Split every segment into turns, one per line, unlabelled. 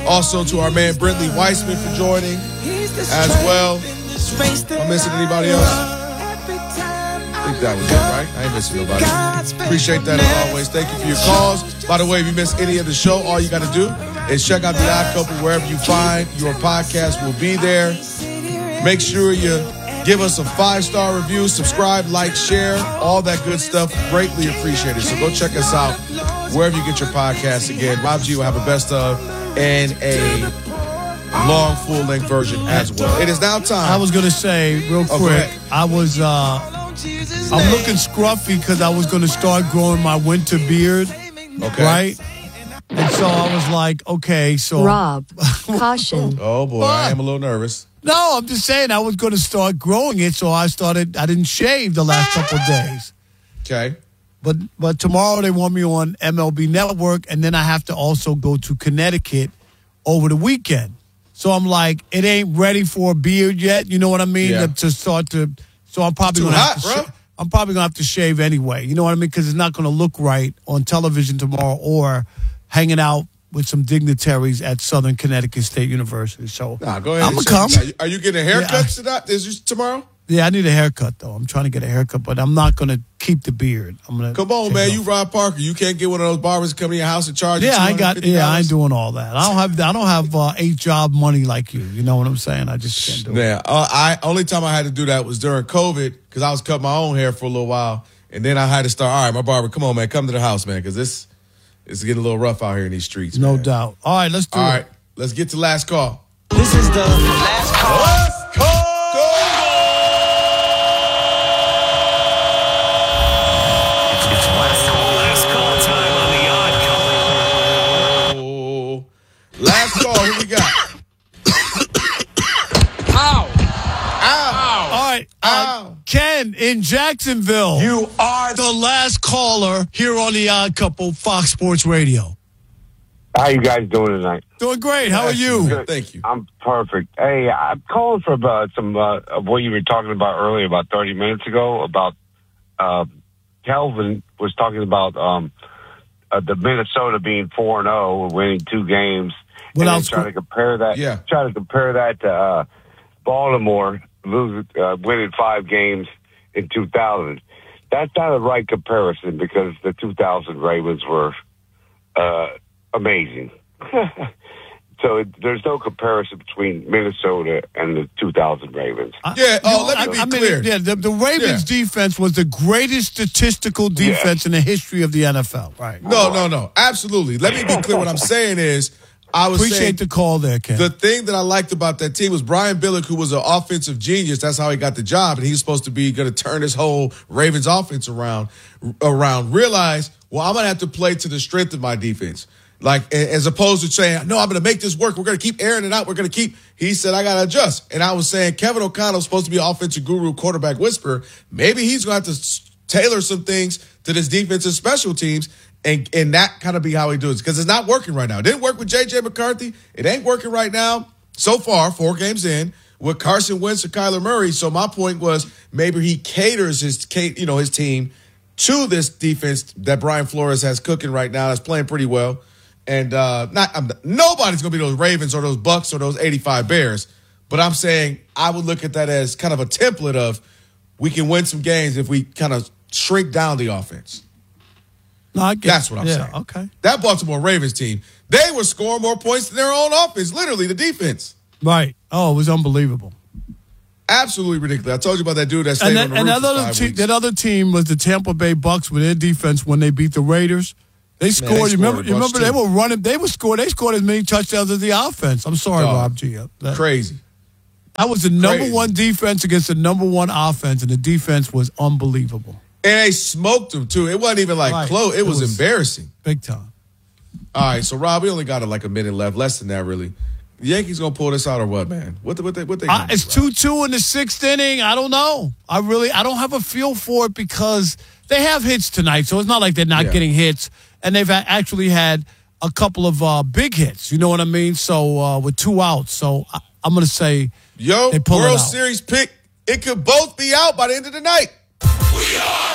Also to our man Brentley Weissman for joining as well. Am I missing anybody else? I think that was it, right? I ain't missing nobody. Appreciate that as always. Thank you for your calls. By the way, if you missed any of the show, all you got to do is check out The Odd Couple wherever you find your podcast. Will be there. Make sure you give us a 5-star review, subscribe, like, share, all that good stuff. Greatly appreciated. So go check us out wherever you get your podcasts. Again, Rob G will have a best of and a long full-length version as well. It is now time.
I was going to say real quick, I'm looking scruffy because I was going to start growing my winter beard, right? And so I was like, okay, so...
Rob, caution.
Oh, boy, I am a little nervous.
No, I'm just saying I was going to start growing it, so I didn't shave the last couple of days.
Okay.
But tomorrow they want me on MLB Network, and then I have to also go to Connecticut over the weekend. So I'm like, it ain't ready for a beard yet. You know what I mean?
Yeah.
So I'm probably going to have to. I'm probably going to have to shave anyway. You know what I mean? Because it's not going to look right on television tomorrow or hanging out with some dignitaries at Southern Connecticut State University. So
go ahead.
I'm going to come.
Are you getting a haircut tonight? Is this tomorrow?
Yeah, I need a haircut, though. I'm trying to get a haircut, but I'm not going to keep the beard. Come on,
man. You Rob Parker. You can't get one of those barbers to come to your house and charge you $250.
I ain't doing all that. I don't have 8-job money like you. You know what I'm saying? I just can't do it.
Yeah. Only time I had to do that was during COVID because I was cutting my own hair for a little while. And then I had to start, all right, my barber, come on, man. Come to the house, man, because it's getting a little rough out here in these streets.
No
man.
doubt. All right, let's do it.
All right, let's get to last call.
This is the last call.
Last call. Last call, who we got?
Ow. All right. Ken in Jacksonville.
You are
the last caller here on The Odd Couple, Fox Sports Radio.
How you guys doing tonight?
Doing great. How are you?
Good.
Thank you.
I'm perfect. Hey, I'm calling for some of what you were talking about earlier, about 30 minutes ago, about Kelvin was talking about the Minnesota being 4-0, winning 2 games. Trying to compare that to Baltimore winning 5 games in 2000. That's not a right comparison because the 2000 Ravens were amazing. So there's no comparison between Minnesota and the 2000 Ravens.
Let me be clear.
The Ravens defense was the greatest statistical defense in the history of the NFL. Right.
No. Absolutely. Let me be clear. What I'm saying is,
Appreciate the call there, Ken.
The thing that I liked about that team was Brian Billick, who was an offensive genius. That's how he got the job, and he's supposed to be going to turn this whole Ravens offense around. Realize, I'm going to have to play to the strength of my defense. Like, as opposed to saying, no, I'm going to make this work. We're going to keep airing it out. He said, I got to adjust. And I was saying, Kevin O'Connell's supposed to be an offensive guru, quarterback whisperer. Maybe he's going to have to tailor some things to this defensive special teams. And that kind of be how he does it because it's not working right now. It didn't work with J.J. McCarthy. It ain't working right now so far, 4 games in, with Carson Wentz or Kyler Murray. So my point was maybe he caters his team to this defense that Brian Flores has cooking right now that's playing pretty well. And nobody's going to be those Ravens or those Bucks or those 85 Bears. But I'm saying I would look at that as kind of a template of we can win some games if we kind of shrink down the offense.
No, I get
That's what I'm saying.
Okay.
That Baltimore Ravens team, they were scoring more points than their own offense, literally the defense.
Right. Oh, it was unbelievable.
Absolutely ridiculous. I told you about that dude that stayed on the roof for 5 weeks.
That other team was the Tampa Bay Bucks with their defense when they beat the Raiders. They scored. You remember they were running. They scored as many touchdowns as the offense. I'm sorry, Rob G.
Crazy.
That was the number one defense against the number one offense, and the defense was unbelievable.
And they smoked them, too. It wasn't even close. It was embarrassing.
Big time.
All right, so, Rob, we only got a minute left. Less than that, really. The Yankees going to pull this out or what, man? What they
it's 2-2 in the 6th inning. I don't know. I don't have a feel for it because they have hits tonight, so it's not like they're not getting hits. And they've actually had a couple of big hits. You know what I mean? So, with 2 outs. So, I'm going to say they pull
World
it out.
Series pick, it could both be out by the end of the night. We are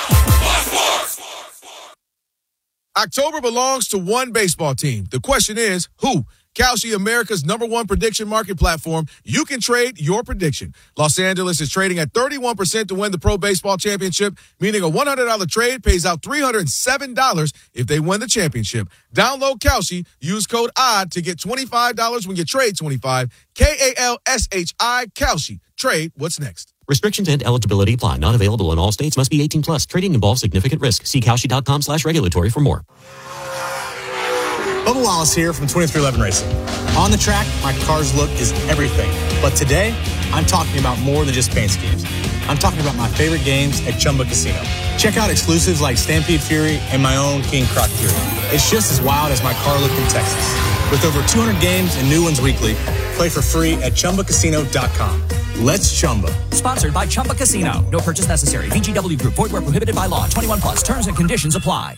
Fox. October belongs to one baseball team. The question is, who? Kalshi, America's #1 prediction market platform. You can trade your prediction. Los Angeles is trading at 31% to win the Pro Baseball Championship, meaning a $100 trade pays out $307 if they win the championship. Download Kalshi. Use code ODD to get $25 when you trade 25. KALSHI, Kalshi. Trade what's next.
Restrictions and eligibility apply. Not available in all states. Must be 18 plus. Trading involves significant risk. See Kalshi.com/regulatory for more.
Bubba Wallace here from 2311 Racing. On the track, my car's look is everything. But today, I'm talking about more than just paint schemes. I'm talking about my favorite games at Chumba Casino. Check out exclusives like Stampede Fury and my own King Croc Fury. It's just as wild as my car look in Texas. With over 200 games and new ones weekly, play for free at ChumbaCasino.com. Let's Chumba.
Sponsored by Chumba Casino. No purchase necessary. VGW Group. Void where prohibited by law. 21 plus. Terms and conditions apply.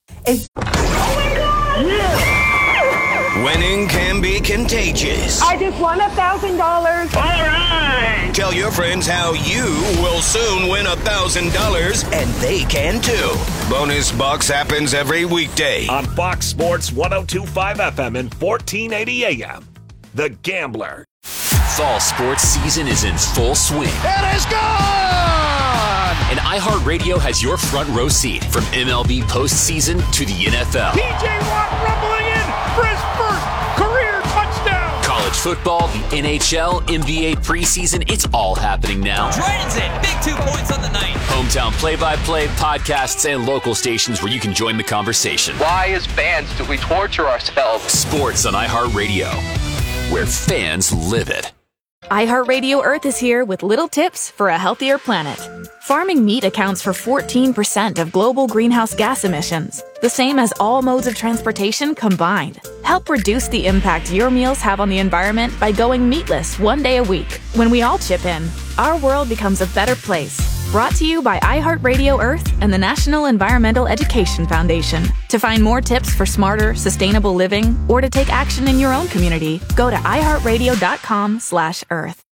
Winning can be contagious.
I just won $1,000.
All right. Tell your friends how you will soon win $1,000, and they can too. Bonus Bucks happens every weekday
on Fox Sports 102.5 FM and 1480 AM. The Gambler.
Fall sports season is in full swing.
It is gone!
And iHeartRadio has your front row seat from MLB postseason to the NFL.
P.J. Watt rumbling in for his first career touchdown.
College football, the NHL, NBA preseason, it's all happening now.
Dragons in, big 2 points on the night.
Hometown play-by-play, podcasts, and local stations where you can join the conversation.
Why, as fans, do we torture ourselves?
Sports on iHeartRadio, where fans live it.
iHeartRadio Earth is here with little tips for a healthier planet. Farming meat accounts for 14% of global greenhouse gas emissions, the same as all modes of transportation combined. Help reduce the impact your meals have on the environment by going meatless 1 day a week. When we all chip in, our world becomes a better place. Brought to you by iHeartRadio Earth and the National Environmental Education Foundation. To find more tips for smarter, sustainable living, or to take action in your own community, go to iHeartRadio.com/Earth.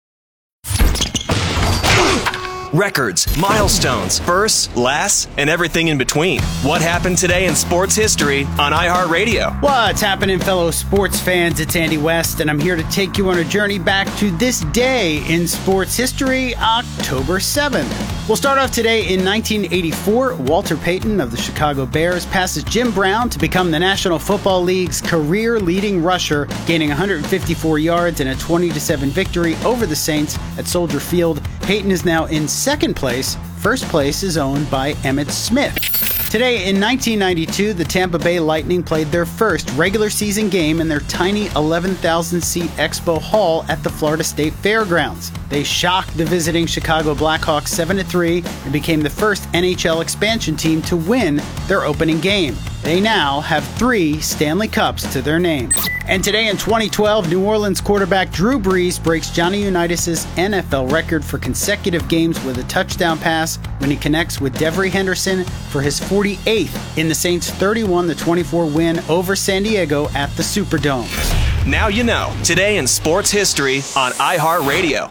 Records, milestones, firsts, lasts, and everything in between. What happened today in sports history on iHeartRadio?
What's happening, fellow sports fans? It's Andy West, and I'm here to take you on a journey back to this day in sports history, October 7th. We'll start off today in 1984. Walter Payton of the Chicago Bears passes Jim Brown to become the National Football League's career leading rusher, gaining 154 yards in a 20-7 victory over the Saints at Soldier Field. Payton is now in second place. First place is owned by Emmitt Smith. Today in 1992, the Tampa Bay Lightning played their first regular season game in their tiny 11,000-seat Expo Hall at the Florida State Fairgrounds. They shocked the visiting Chicago Blackhawks 7-3 and became the first NHL expansion team to win their opening game. They now have 3 Stanley Cups to their name. And today in 2012, New Orleans quarterback Drew Brees breaks Johnny Unitas' NFL record for consecutive games with a touchdown pass when he connects with Devery Henderson for his 48th in the Saints' 31-24 win over San Diego at the Superdome.
Now you know, today in sports history on iHeartRadio.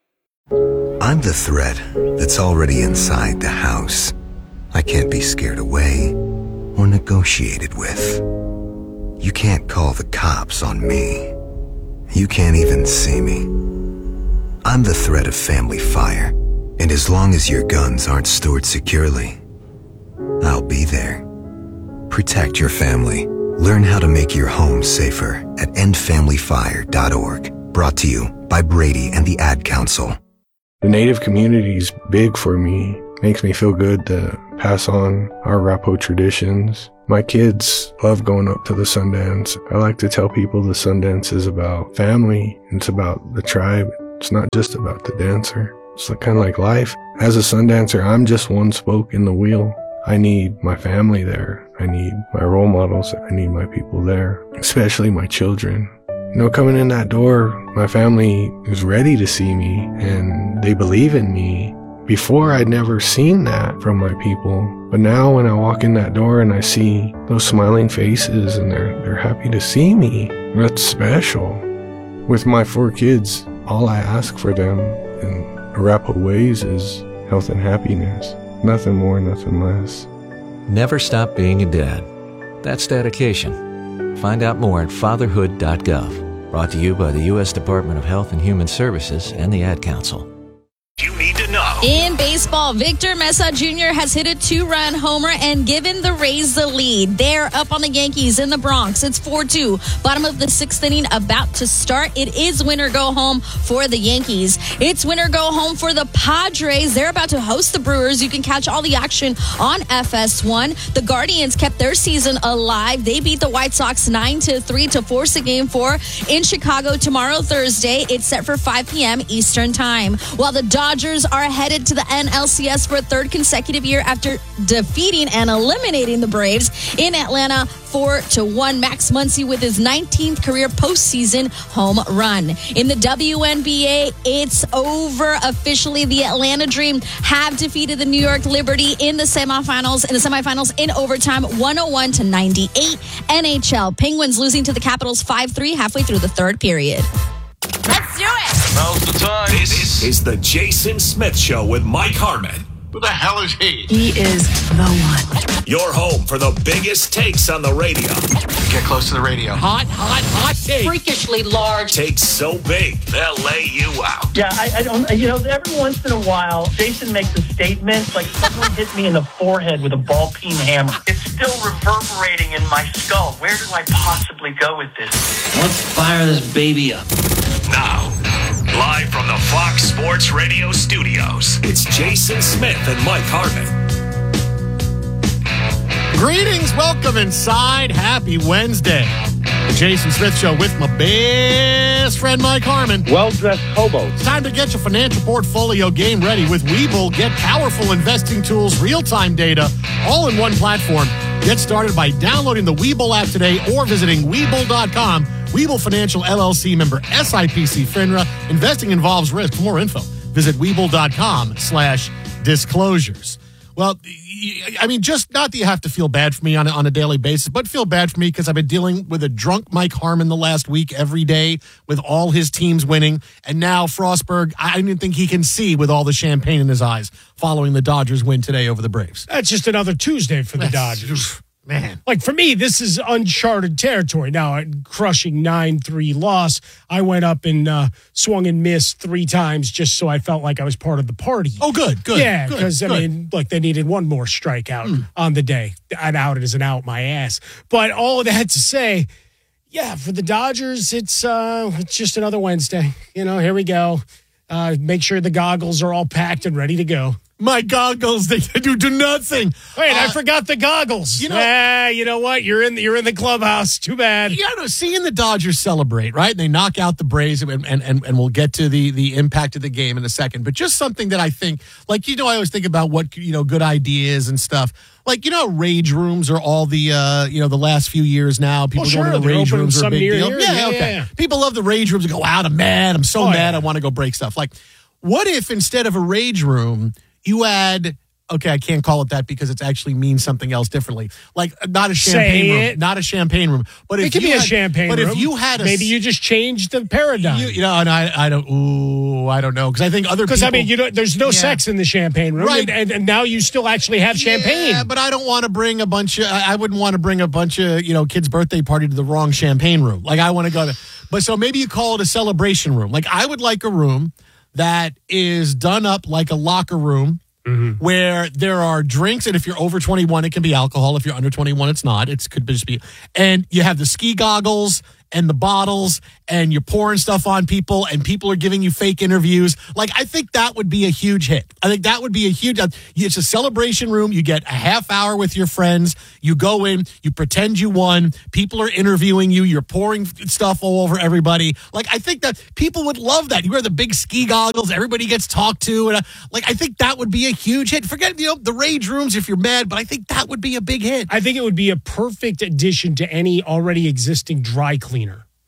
I'm the threat that's already inside the house. I can't be scared away or negotiated with. You can't call the cops on me. You can't even see me. I'm the threat of family fire, and as long as your guns aren't stored securely, I'll be there. Protect your family. Learn how to make your home safer at endfamilyfire.org. Brought to you by Brady and the Ad Council.
The Native community is big for me. Makes me feel good to pass on our Arapaho traditions. My kids love going up to the Sundance. I like to tell people the Sundance is about family. It's about the tribe. It's not just about the dancer. It's kind of like life. As a Sundancer, I'm just one spoke in the wheel. I need my family there. I need my role models. I need my people there, especially my children. You know, coming in that door, my family is ready to see me and they believe in me. Before, I'd never seen that from my people. But now when I walk in that door and I see those smiling faces and they're happy to see me, that's special. With my 4 kids, all I ask for them in Arapaho ways is health and happiness. Nothing more, nothing less.
Never stop being a dad. That's dedication. Find out more at fatherhood.gov. Brought to you by the U.S. Department of Health and Human Services and the Ad Council.
You need to know.
In baseball, Victor Mesa Jr. has hit a 2-run homer and given the Rays the lead. They're up on the Yankees in the Bronx. It's 4-2. Bottom of the 6th inning about to start. It is win or go home for the Yankees. It's win or go home for the Padres. They're about to host the Brewers. You can catch all the action on FS1. The Guardians kept their season alive. They beat the White Sox 9-3 to force a Game 4 in Chicago tomorrow, Thursday. It's set for 5 p.m. Eastern Time. While the Dodgers are headed to the NLCS for a 3rd consecutive year after defeating and eliminating the Braves in Atlanta 4-1. Max Muncy with his 19th career postseason home run. In the WNBA, it's over officially. The Atlanta Dream have defeated the New York Liberty in the semifinals in overtime, 101-98. NHL Penguins losing to the Capitals 5-3 halfway through the 3rd period. Let's do it.
Now's the time. This is the Jason Smith Show with Mike Harmon.
Who the hell is he?
He is the one.
Your home for the biggest takes on the radio.
Get close to the radio.
Hot take.
Freakishly large.
Takes so big, they'll lay you out.
Yeah, I don't, every once in a while, Jason makes a statement like someone hit me in the forehead with a ball-peen hammer. It's still reverberating in my skull. Where do I possibly go with this?
Let's fire this baby up.
Now, live from the Fox Sports Radio studios, it's Jason Smith and Mike Harmon.
Greetings, welcome inside. Happy Wednesday. The Jason Smith Show with my best friend Mike Harmon.
Well-dressed hobo.
It's time to get your financial portfolio game ready with Webull. Get powerful investing tools, real-time data, all in one platform. Get started by downloading the Webull app today or visiting Webull.com. Webull Financial LLC member SIPC FINRA. Investing involves risk. For more info, visit Webull.com/disclosures. Well, I mean, just not that you have to feel bad for me on a daily basis, but feel bad for me because I've been dealing with a drunk Mike Harmon the last week every day with all his teams winning. And now Frostberg, I didn't think he can see with all the champagne in his eyes following the Dodgers win today over the Braves.
That's just another Tuesday for the Dodgers.
Man.
Like, for me, this is uncharted territory. Now, a crushing 9-3 loss. I went up and swung and missed 3 times just so I felt like I was part of the party.
Oh, good.
Yeah, because, I mean, look, they needed one more strikeout on the day. An out is an out, my ass. But all of that to say, yeah, for the Dodgers, it's just another Wednesday. Here we go. Make sure the goggles are all packed and ready to go.
My goggles, they do nothing.
Wait, I forgot the goggles. You know what? You're in the clubhouse. Too bad.
Seeing the Dodgers celebrate, right? They knock out the Braves, and we'll get to the impact of the game in a second. But just something that I think, I always think about what, good ideas and stuff. Like, rage rooms are all the, the last few years now. People going to the rage rooms are a big deal. Yeah. People love the rage rooms and go, out, I'm mad. I'm so mad. I want to go break stuff. Like, what if instead of a rage room, you add, okay, I can't call it that because it actually means something else differently. Like, not a champagne room. Not a champagne room. But if
it could be a champagne room.
But if you had
maybe you just changed the paradigm.
And I don't know. Because I think other people.
Because, there's no sex in the champagne room.
Right.
And now you still actually have champagne.
Yeah, but I don't want to bring I wouldn't want to bring a bunch of, kids' birthday party to the wrong champagne room. Like, I want to go to. But so maybe you call it a celebration room. Like, I would like a room that is done up like a locker room where there are drinks, and if you're over 21, it can be alcohol. If you're under 21, it's not. It could just be. And you have the ski goggles and the bottles, and you're pouring stuff on people, and people are giving you fake interviews. Like, I think that would be a huge hit. I think that would be a huge. It's a celebration room. You get a half hour with your friends. You go in, you pretend you won. People are interviewing you. You're pouring stuff all over everybody. Like, I think that people would love that. You wear the big ski goggles. Everybody gets talked to. And I think that would be a huge hit. Forget, the rage rooms if you're mad, but I think that would be a big hit.
I think it would be a perfect addition to any already existing dry cleaner.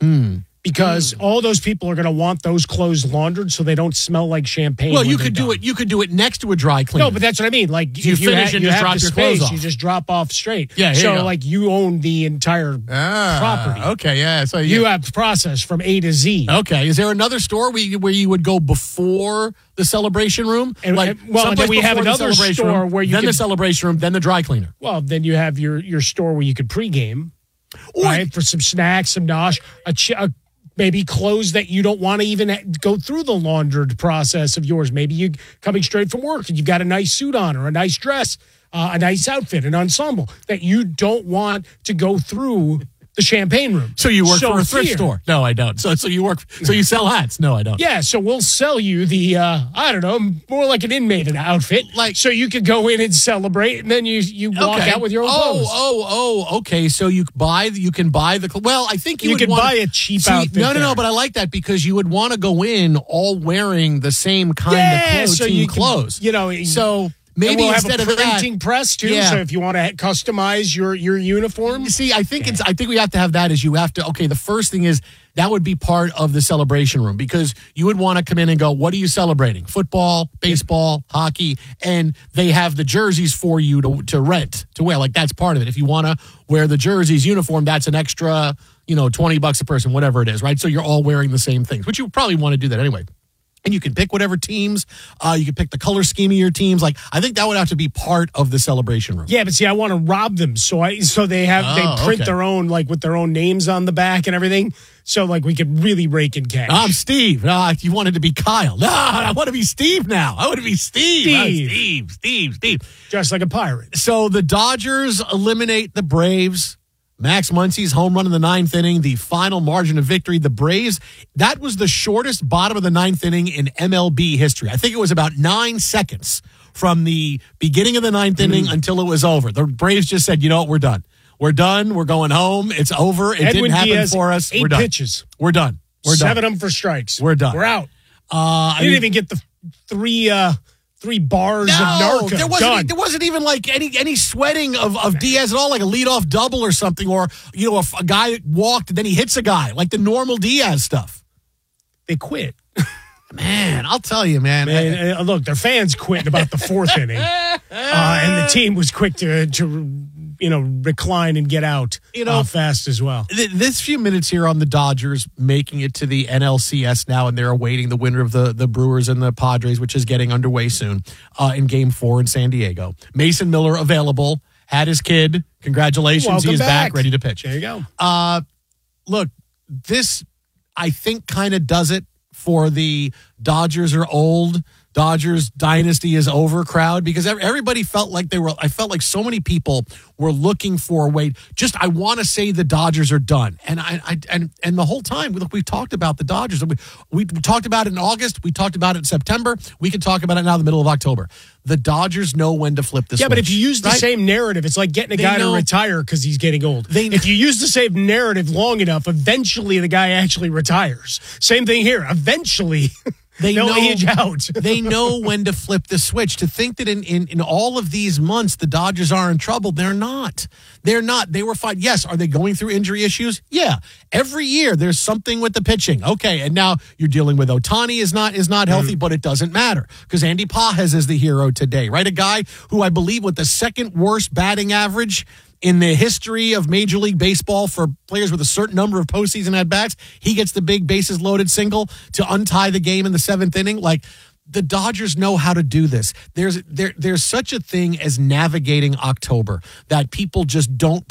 Because all those people are going to want those clothes laundered so they don't smell like champagne.
Well, you could do it. You could do it next to a dry cleaner.
No, but that's what I mean. Like,
you finish and just drop your clothes off.
You just drop off straight.
Yeah.
So you own the entire property.
Okay. Yeah. So
you have the process from A to Z.
Okay. Is there another store where you would go before the celebration room?
And then we have another store where you
the celebration room, then the dry cleaner.
Well, then you have your store where you could pregame. right? For some snacks, some nosh, maybe clothes that you don't want to even go through the laundered process of yours. Maybe you're coming straight from work and you've got a nice suit on or a nice dress, a nice outfit, an ensemble that you don't want to go through the champagne room.
So you work for a thrift store? No, I don't. So you sell hats? No, I don't.
Yeah, so we'll sell you the I don't know, more like an inmate outfit, so you could go in and celebrate, and then you walk out with your own clothes.
Okay. So you can buy the. Well, I think you
can buy a cheap outfit.
No, but I like that because you would want to go in all wearing the same kind of clothes.
So you clothes.
So. Maybe
we'll
instead
have a
of that,
printing press too. So if you want to customize your uniform,
you see, I think we have to have that. The first thing is that would be part of the celebration room because you would want to come in and go, what are you celebrating? Football, baseball, hockey, and they have the jerseys for you to rent to wear. Like that's part of it. If you want to wear the jerseys uniform, that's an extra, $20 a person, whatever it is, right? So you're all wearing the same things, which you probably want to do that anyway. And you can pick whatever teams. You can pick the color scheme of your teams. Like I think that would have to be part of the celebration room.
Yeah, but see, I want to rob them, so they print their own, like with their own names on the back and everything. So like we could really rake in cash.
I'm Steve. You wanted to be Kyle. No, I want to be Steve now. I want to be Steve. Steve.
Just like a pirate.
So the Dodgers eliminate the Braves. Max Muncy's home run in the ninth inning, the final margin of victory. The Braves, that was the shortest bottom of the ninth inning in MLB history. I think it was about 9 seconds from the beginning of the ninth inning until it was over. The Braves just said, you know what, we're done. We're done. We're going home. It's over. It didn't happen
Diaz,
for us.
8
We're done.
pitches.
We're done. We're done.
7 of them for strikes.
We're done.
We're out. Didn't even get the three bars of Narco.
There wasn't even like any sweating of Diaz at all, like a leadoff double or something, or a guy walked and then he hits a guy, like the normal Diaz stuff.
They quit.
Man, I'll tell you, man.
Look, their fans quit about the 4th inning, and the team was quick to recline and get out fast as well.
This few minutes here on the Dodgers making it to the NLCS now, and they're awaiting the winner of the Brewers and the Padres, which is getting underway soon in Game 4 in San Diego. Mason Miller available, had his kid. Congratulations.
Welcome
he is back, ready to pitch.
There you go.
Look, this, I think, kind of does it for the Dodgers are old, Dodgers dynasty is over crowd, because everybody felt like I felt like so many people were looking for a way. Just, I want to say the Dodgers are done. And and the whole time we've talked about the Dodgers. We talked about it in August. We talked about it in September. We can talk about it now in the middle of October. The Dodgers know when to flip the switch.
Yeah, but if you use the same narrative, it's like getting a guy to retire because he's getting old. If you use the same narrative long enough, eventually the guy actually retires. Same thing here. Eventually... They'll age out.
They know when to flip the switch. To think that in all of these months the Dodgers are in trouble, they're not. They're not. They were fine. Yes, are they going through injury issues? Yeah. Every year there's something with the pitching. Okay, and now you're dealing with Ohtani is not healthy, but it doesn't matter because Andy Pages is the hero today, right? A guy who I believe with the second worst batting average in the history of Major League Baseball for players with a certain number of postseason at-bats, he gets the big bases-loaded single to untie the game in the 7th inning. Like, the Dodgers know how to do this. There's such a thing as navigating October that people just don't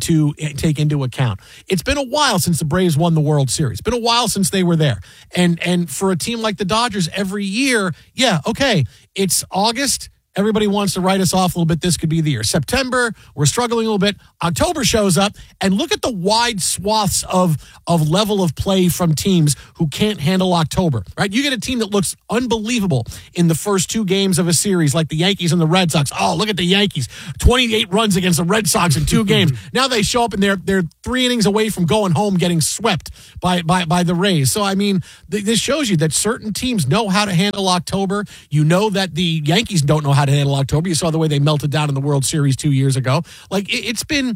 take into account. It's been a while since the Braves won the World Series. It's been a while since they were there. And for a team like the Dodgers, every year, yeah, okay, it's August. Everybody wants to write us off a little bit. This could be the year. September, we're struggling a little bit. October shows up, and look at the wide swaths of level of play from teams who can't handle October, right? You get a team that looks unbelievable in the first 2 games of a series, like the Yankees and the Red Sox. Oh, look at the Yankees. 28 runs against the Red Sox in 2 games. Now they show up, and they're 3 innings away from going home, getting swept by the Rays. So, I mean, this shows you that certain teams know how to handle October. You know that the Yankees don't know how to handle October. You saw the way they melted down in the World Series 2 years ago. Like, it's been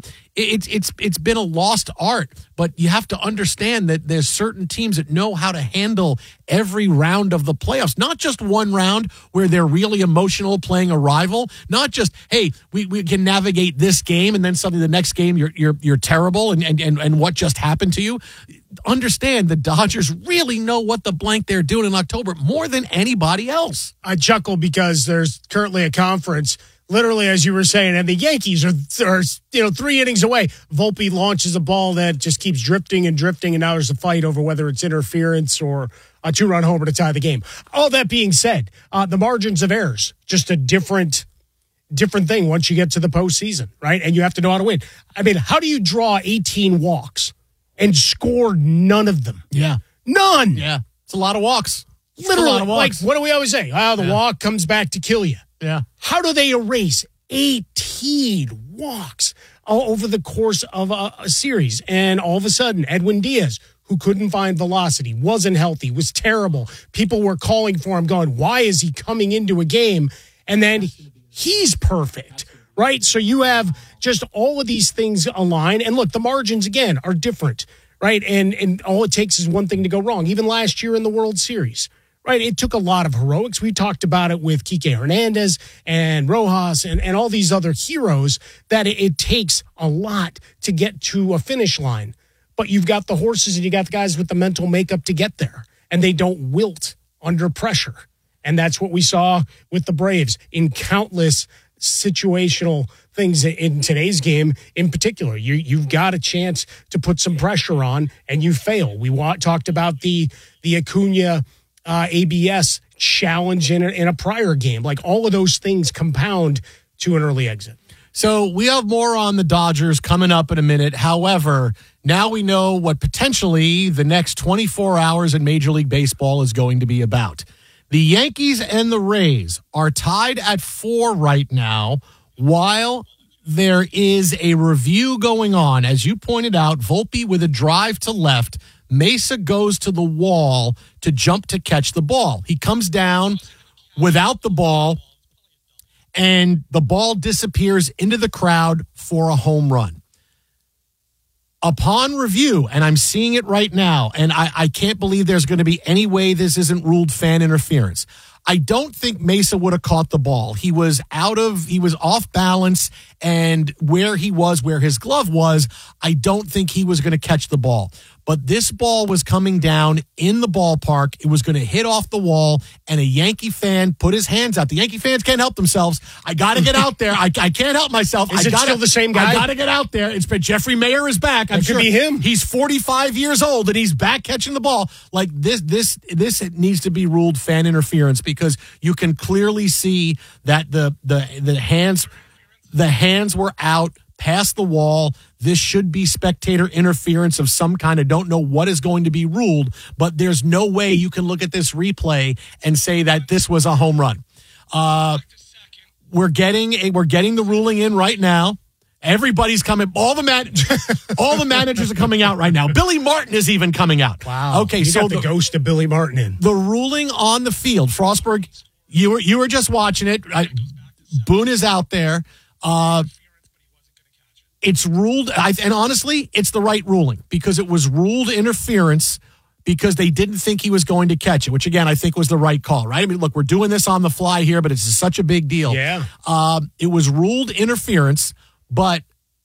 a lost art, but you have to understand that there's certain teams that know how to handle every round of the playoffs, not just one round where they're really emotional playing a rival, not just, hey, we can navigate this game and then suddenly the next game you're terrible and what just happened to you. Understand the Dodgers really know what the blank they're doing in October more than anybody else.
I chuckle because there's currently a conference literally, as you were saying, and the Yankees are 3 innings away. Volpe launches a ball that just keeps drifting, and now there's a fight over whether it's interference or a 2-run homer to tie the game. All that being said, the margins of errors, just a different thing once you get to the postseason, right? And you have to know how to win. I mean, how do you draw 18 walks and score none of them?
Yeah.
None.
Yeah. It's a lot of walks.
Literally, like, what do we always say? The walk comes back to kill you.
Yeah.
How do they erase 18 walks over the course of a series? And all of a sudden, Edwin Diaz, who couldn't find velocity, wasn't healthy, was terrible. People were calling for him, going, why is he coming into a game? And then he's perfect, right? So you have just all of these things align. And look, the margins, again, are different, right? And all it takes is one thing to go wrong. Even last year in the World Series, right? It took a lot of heroics. We talked about it with Kike Hernandez and Rojas and all these other heroes, that it takes a lot to get to a finish line. But you've got the horses and you got the guys with the mental makeup to get there, and they don't wilt under pressure. And that's what we saw with the Braves in countless situational things in today's game in particular. You've got a chance to put some pressure on, and you fail. We talked about the Acuna ABS challenge in a prior game. Like, all of those things compound to an early exit.
So we have more on the Dodgers coming up in a minute. However, now we know what potentially the next 24 hours in Major League Baseball is going to be about. The Yankees and the Rays are tied at 4 right now, while there is a review going on. As you pointed out, Volpe with a drive to left. Mesa goes to the wall to jump to catch the ball. He comes down without the ball, and the ball disappears into the crowd for a home run. Upon review, and I'm seeing it right now, and I can't believe there's going to be any way this isn't ruled fan interference. I don't think Mesa would have caught the ball. He was off balance, and where his glove was, I don't think he was going to catch the ball. But this ball was coming down in the ballpark. It was going to hit off the wall, and a Yankee fan put his hands out. The Yankee fans can't help themselves. I got to get out there. I can't help myself.
Is it still the same guy?
I got to get out there. It's been Jeffrey Mayer is back. I'm
sure could be him.
He's 45 years old, and he's back catching the ball. Like, this needs to be ruled fan interference, because you can clearly see that the hands were out past the wall. This should be spectator interference of some kind. I don't know what is going to be ruled, but there's no way you can look at this replay and say that this was a home run. We're getting the ruling in right now. Everybody's coming. All the managers are coming out right now. Billy Martin is even coming out.
Wow.
Okay,
so got the ghost of Billy Martin in.
The ruling on the field, Frostberg, you were just watching it. Boone is out there. It's ruled, and honestly, it's the right ruling, because it was ruled interference because they didn't think he was going to catch it, which, again, I think was the right call, right? I mean, look, we're doing this on the fly here, but it's such a big deal.
Yeah.
It was ruled interference, but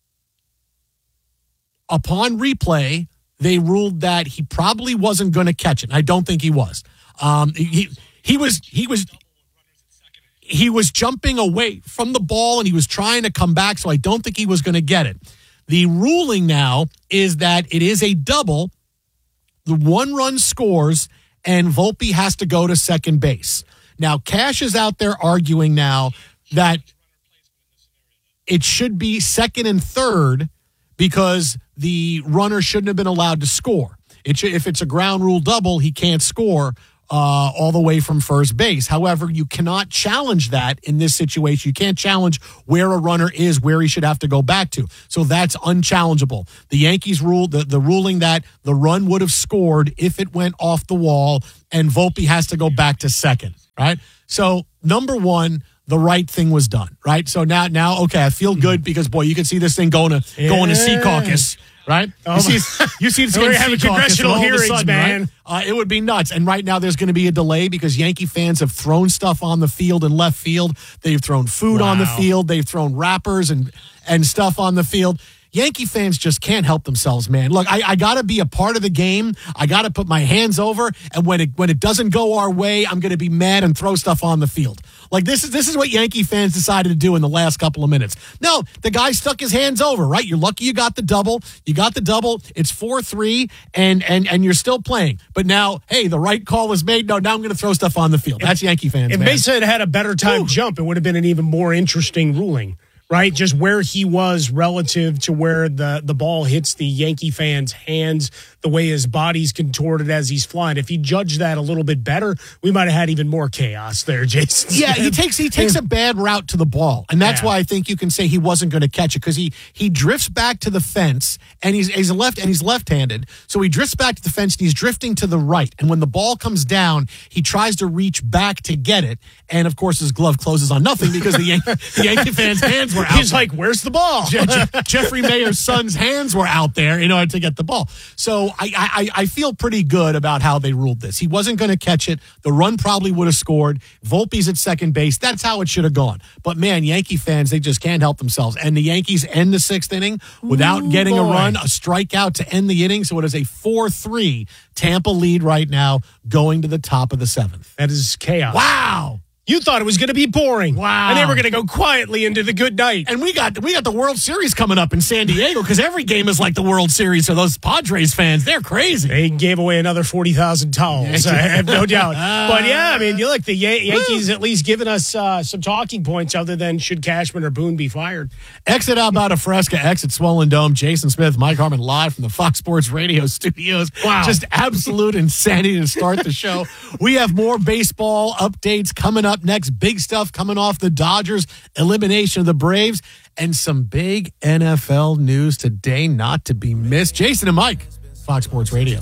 upon replay, they ruled that he probably wasn't going to catch it. And I don't think he was. He was jumping away from the ball, and he was trying to come back, so I don't think he was going to get it. The ruling now is that it is a double. The 1 run scores, and Volpe has to go to second base. Now, Cash is out there arguing now that it should be second and third because the runner shouldn't have been allowed to score. If it's a ground rule double, he can't score all the way from first base. However, you cannot challenge that in this situation. You can't challenge where a runner is, where he should have to go back to. So that's unchallengeable. The Yankees ruled the ruling that the run would have scored if it went off the wall, and Volpe has to go back to second, right? So, number one, the right thing was done, right? So now, okay, I feel good because, boy, you can see this thing going to Sea Caucus, right? You see this
we're having congressional hearings, sudden, man.
Right? It would be nuts. And right now there's going to be a delay because Yankee fans have thrown stuff on the field and left field. They've thrown food on the field. They've thrown wrappers and stuff on the field. Yankee fans just can't help themselves, man. Look, I got to be a part of the game. I got to put my hands over, and when it doesn't go our way, I'm going to be mad and throw stuff on the field. Like, this is what Yankee fans decided to do in the last couple of minutes. No, the guy stuck his hands over, right? You're lucky you got the double. You got the double. It's 4-3, and you're still playing. But now, hey, the right call was made. No, now I'm going to throw stuff on the field. That's Yankee fans,
If
man.
Mesa had a better time jump, it would have been an even more interesting ruling. Right, just where he was relative to where the ball hits the Yankee fans' hands, the way his body's contorted as he's flying. If he judged that a little bit better, we might have had even more chaos there, Jason.
Yeah, he takes a bad route to the ball, and that's why I think you can say he wasn't going to catch it, because he drifts back to the fence, and he's left-handed, so he drifts back to the fence and he's drifting to the right. And when the ball comes down, he tries to reach back to get it, and of course his glove closes on nothing because the Yankee fans' hands were out.
He's like, "Where's the ball?"
Jeffrey Mayer's son's hands were out there in order to get the ball. So I feel pretty good about how they ruled this. He wasn't going to catch it. The run probably would have scored. Volpe's at second base. That's how it should have gone. But, man, Yankee fans, they just can't help themselves. And the Yankees end the sixth inning without getting a run, a strikeout to end the inning. So it is a 4-3 Tampa lead right now, going to the top of the seventh.
That is chaos.
Wow.
You thought it was going to be boring.
Wow.
And they were going to go quietly into the good night.
And we got the World Series coming up in San Diego, because every game is like the World Series for those Padres fans. They're crazy.
They gave away another 40,000 towels, I have no doubt. But, yeah, I mean, you look, the Yankees at least giving us some talking points other than should Cashman or Boone be fired.
Exit out about a Fresca, exit Swollen Dome. Jason Smith, Mike Harmon live from the Fox Sports Radio studios.
Wow.
Just absolute insanity to start the show. We have more baseball updates coming up next. Big stuff coming off the Dodgers elimination of the Braves, and some big NFL news today not to be missed. Jason and Mike, Fox Sports Radio.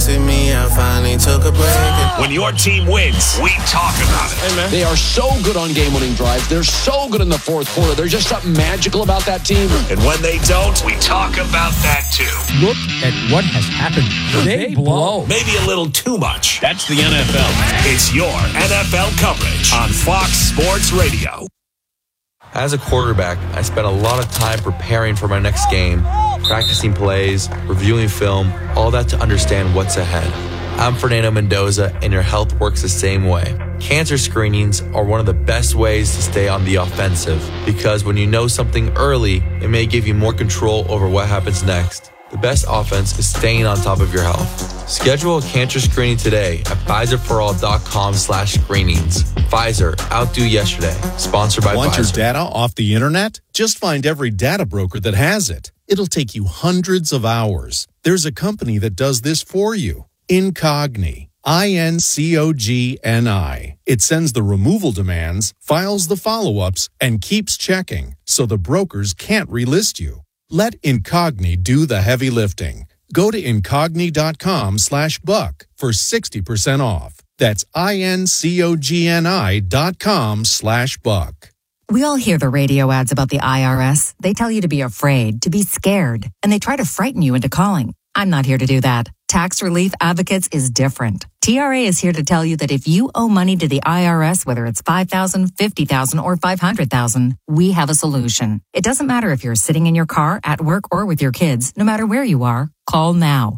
When your team wins, we talk about it.
Hey, they are so good on game-winning drives. They're so good in the fourth quarter. There's just something magical about that team.
And when they don't, we talk about that too.
Look at what has happened. They blow.
Maybe a little too much. That's the NFL. It's your NFL coverage on Fox Sports Radio.
As a quarterback, I spent a lot of time preparing for my next game, practicing plays, reviewing film, all that to understand what's ahead. I'm Fernando Mendoza, and your health works the same way. Cancer screenings are one of the best ways to stay on the offensive, because when you know something early, it may give you more control over what happens next. The best offense is staying on top of your health. Schedule a cancer screening today at PfizerForAll.com/screenings. Pfizer, outdo yesterday. Sponsored by
Want
Pfizer.
your data off the internet? Just find every data broker that has it. It'll take you hundreds of hours. There's a company that does this for you. Incogni. INCOGNI. It sends the removal demands, files the follow-ups, and keeps checking, so the brokers can't relist you. Let Incogni do the heavy lifting. Go to Incogni.com/buck for 60% off. That's INCOGNI.com/buck.
We all hear the radio ads about the IRS. They tell you to be afraid, to be scared, and they try to frighten you into calling. I'm not here to do that. Tax Relief Advocates is different. TRA is here to tell you that if you owe money to the IRS, whether it's $5,000, $50,000, or $500,000, we have a solution. It doesn't matter if you're sitting in your car, at work, or with your kids. No matter where you are, call now.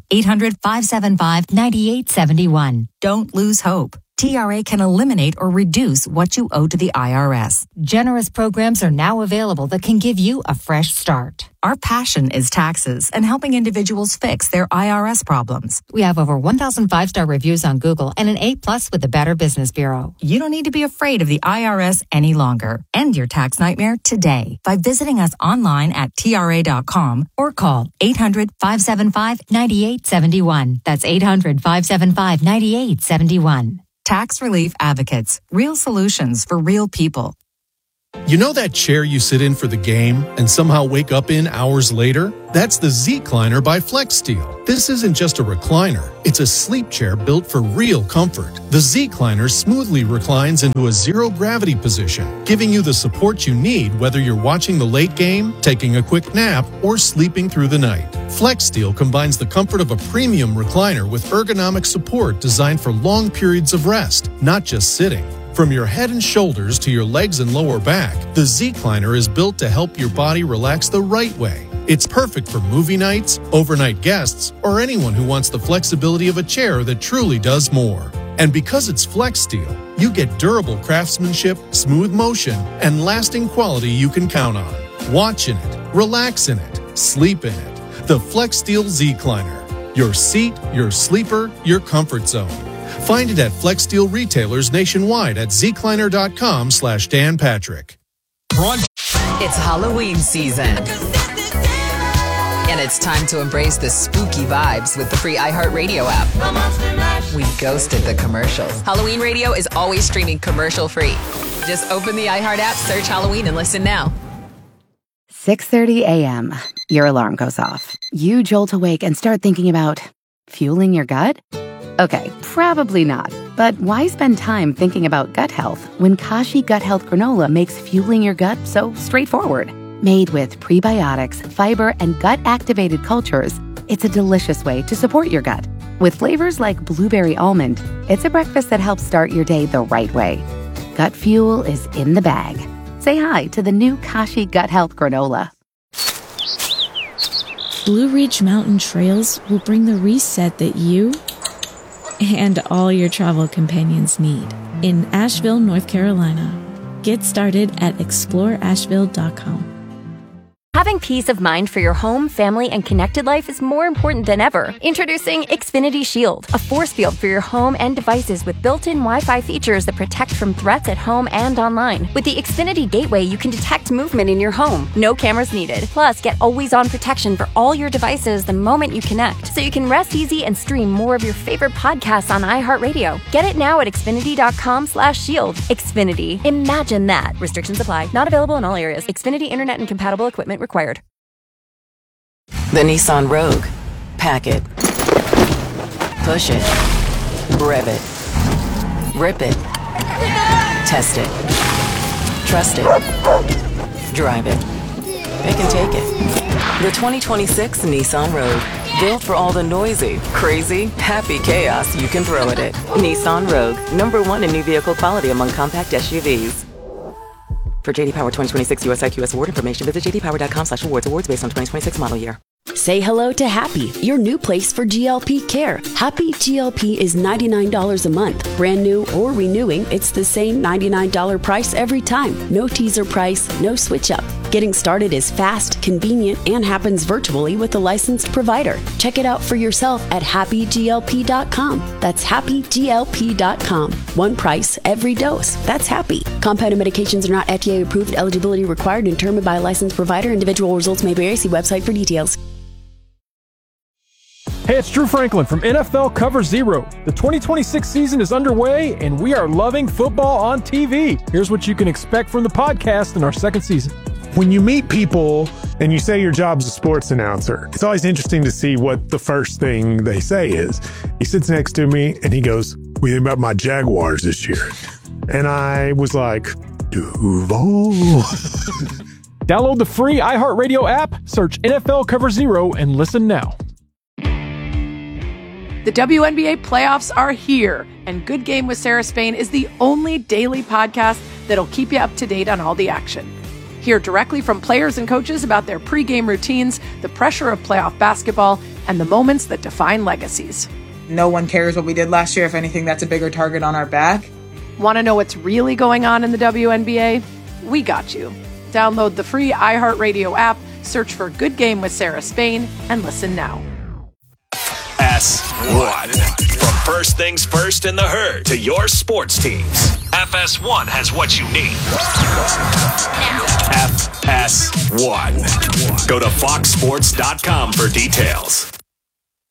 800-575-9871. Don't lose hope. TRA can eliminate or reduce what you owe to the IRS. Generous programs are now available that can give you a fresh start. Our passion is taxes and helping individuals fix their IRS problems. We have over 1,000 5-star reviews on Google and an A+ with the Better Business Bureau. You don't need to be afraid of the IRS any longer. End your tax nightmare today by visiting us online at TRA.com or call 800-575-9871. That's 800-575-9871. Tax Relief Advocates. Real solutions for real people.
You know that chair you sit in for the game and somehow wake up in hours later? That's the Z-Cliner by FlexSteel. This isn't just a recliner. It's a sleep chair built for real comfort. The Z-Cliner smoothly reclines into a zero-gravity position, giving you the support you need whether you're watching the late game, taking a quick nap, or sleeping through the night. FlexSteel combines the comfort of a premium recliner with ergonomic support designed for long periods of rest, not just sitting. From your head and shoulders to your legs and lower back, the Z-Cliner is built to help your body relax the right way. It's perfect for movie nights, overnight guests, or anyone who wants the flexibility of a chair that truly does more. And because it's FlexSteel, you get durable craftsmanship, smooth motion, and lasting quality you can count on. Watch in it, relax in it, sleep in it. The FlexSteel Zcliner. Your seat, your sleeper, your comfort zone. Find it at FlexSteel retailers nationwide at zcliner.com/Dan Patrick.
It's Halloween season. And it's time to embrace the spooky vibes with the free iHeartRadio app. We ghosted the commercials. Halloween Radio is always streaming commercial-free. Just open the iHeart app, search Halloween, and listen now.
6:30 a.m. Your alarm goes off. You jolt awake and start thinking about fueling your gut? Okay, probably not. But why spend time thinking about gut health when Kashi Gut Health Granola makes fueling your gut so straightforward? Made with prebiotics, fiber, and gut-activated cultures, it's a delicious way to support your gut. With flavors like blueberry almond, it's a breakfast that helps start your day the right way. Gut fuel is in the bag. Say hi to the new Kashi Gut Health Granola.
Blue Ridge Mountain Trails will bring the reset that you and all your travel companions need in Asheville, North Carolina. Get started at exploreasheville.com.
Having peace of mind for your home, family, and connected life is more important than ever. Introducing Xfinity Shield, a force field for your home and devices with built-in Wi-Fi features that protect from threats at home and online. With the Xfinity Gateway, you can detect movement in your home. No cameras needed. Plus, get always-on protection for all your devices the moment you connect, so you can rest easy and stream more of your favorite podcasts on iHeartRadio. Get it now at Xfinity.com/shield. Xfinity. Imagine that. Restrictions apply. Not available in all areas. Xfinity Internet and compatible equipment required.
The Nissan Rogue. Pack it. Push it. Rev it. Rip it. Test it. Trust it. Drive it. Pick and take it. The 2026 Nissan Rogue. Built for all the noisy, crazy, happy chaos you can throw at it. Nissan Rogue. #1 in new vehicle quality among compact SUVs. For J.D. Power 2026 US IQS award information, visit jdpower.com/awards. Awards based on 2026 model year.
Say hello to Happy, your new place for GLP care. Happy GLP is $99 a month. Brand new or renewing, it's the same $99 price every time. No teaser price, no switch up. Getting started is fast, convenient, and happens virtually with a licensed provider. Check it out for yourself at happyglp.com. That's happyglp.com. One price, every dose. That's Happy. Compounded medications are not FDA approved. Eligibility required and determined by a licensed provider. Individual results may vary. See website for details.
Hey, it's Drew Franklin from NFL Cover Zero. The 2026 season is underway, and we are loving football on TV. Here's what you can expect from the podcast in our second season.
When you meet people and you say your job's a sports announcer, it's always interesting to see what the first thing they say is. He sits next to me and he goes, "What do you think about my Jaguars this year?" And I was like, Duval.
Download the free iHeartRadio app, search NFL Cover Zero, and listen now.
The WNBA playoffs are here, and Good Game with Sarah Spain is the only daily podcast that'll keep you up to date on all the action. Hear directly from players and coaches about their pregame routines, the pressure of playoff basketball, and the moments that define legacies.
No one cares what we did last year. If anything, that's a bigger target on our back.
Want to know what's really going on in the WNBA? We got you. Download the free iHeartRadio app, search for Good Game with Sarah Spain, and listen now.
FS1. From first things first in the herd to your sports teams, FS1 has what you need. FS1. Go to foxsports.com for details.